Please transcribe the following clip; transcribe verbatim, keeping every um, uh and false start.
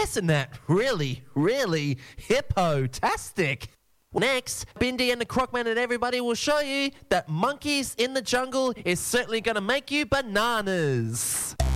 Isn't that really, really hippo-tastic? Next, Bindi and the Crocman and everybody will show you that monkeys in the jungle is certainly going to make you bananas.